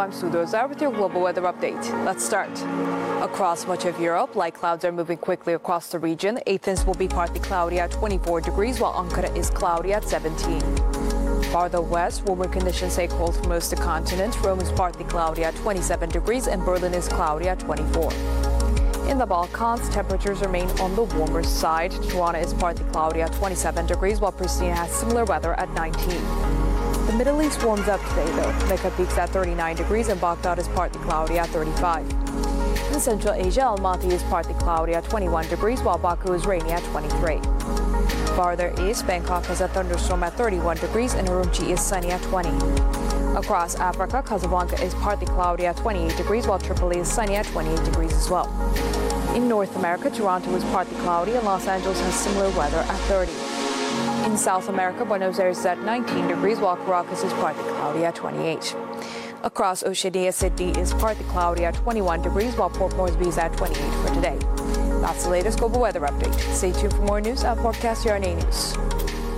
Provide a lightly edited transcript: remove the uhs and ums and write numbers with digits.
I'm Sue Doza with your global weather update. Let's start. Across much of Europe, light clouds are moving quickly across the region. Athens will be partly cloudy at 24 degrees, while Ankara is cloudy at 17. Farther west, warmer conditions stay cold for most of the continent. Rome is partly cloudy at 27 degrees, and Berlin is cloudy at 24. In the Balkans, temperatures remain on the warmer side. Tirana is partly cloudy at 27 degrees, while Pristina has similar weather at 19. The Middle East warms up today, though. Mecca peaks at 39 degrees, and Baghdad is partly cloudy at 35. In Central Asia, Almaty is partly cloudy at 21 degrees, while Baku is rainy at 23. Farther east, Bangkok has a thunderstorm at 31 degrees, and Urumqi is sunny at 20. Across Africa, Casablanca is partly cloudy at 28 degrees, while Tripoli is sunny at 28 degrees as well. In North America, Toronto is partly cloudy, and Los Angeles has similar weather at 30. In South America, Buenos Aires is at 19 degrees, while Caracas is partly cloudy at 28. Across Oceania, Sydney is partly cloudy at 21 degrees, while Port Moresby is at 28 for today. That's the latest global weather update. Stay tuned for more news at Forecast CRNA News.